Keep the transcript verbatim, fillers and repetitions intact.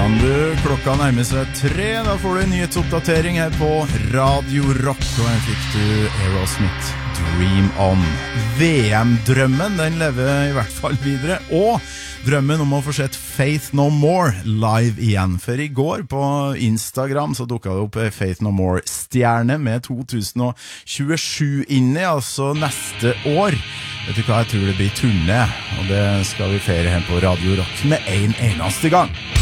Sann du, klokka nærmer seg tre, da får du en nyhetsoppdatering her på Radio Rock, og her fikk du Aerosmith Dream On. V M-drømmen, den lever i hvert fall videre, og drømmen om å få sett Faith No More live igjen. For i går på Instagram så dukket det opp Faith No More-stjerne med to tusen tjuesju inne, altså neste år. Vet du hva, jeg tror det blir turné, og det skal vi feire her på Radio Rock med en eneste gang.